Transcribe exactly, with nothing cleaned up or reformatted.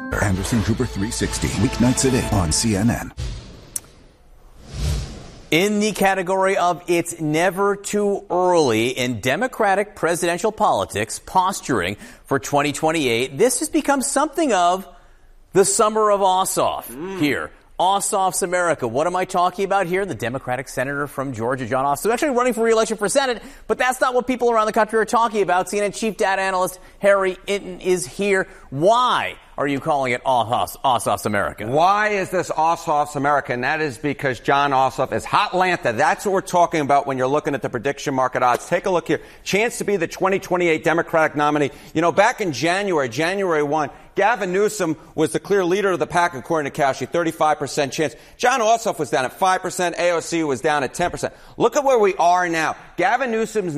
Anderson Cooper three sixty, weeknights at eight on C N N. In the category of it's never too early in Democratic presidential politics, posturing for twenty twenty-eight, this has become something of the summer of Ossoff mm. here. Ossoff's America. What am I talking about here? The Democratic senator from Georgia, Jon Ossoff, who's actually running for re-election for Senate, but that's not what people around the country are talking about. C N N chief data analyst Harry Enten is here. Why are you calling it Ossoff's, Ossoff's America? Why is this Ossoff's America? And that is because Jon Ossoff is hot Lanta. That's what we're talking about when you're looking at the prediction market odds. Take a look here. Chance to be the twenty twenty-eight Democratic nominee. You know, back in January, January first, Gavin Newsom was the clear leader of the pack, according to Kalshi, thirty-five percent chance. Jon Ossoff was down at five percent. A O C was down at ten percent. Look at where we are now. Gavin Newsom's